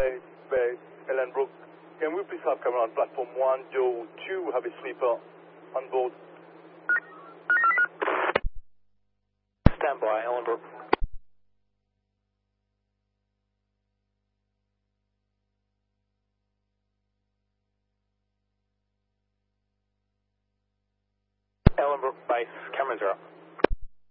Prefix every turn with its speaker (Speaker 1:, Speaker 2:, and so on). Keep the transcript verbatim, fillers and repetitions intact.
Speaker 1: Bay, Bay, Ellenbrook. Can we please have camera on platform one, Joe two, have a sleeper on board.
Speaker 2: Stand by, Ellenbrook. Ellenbrook base, cameras are up.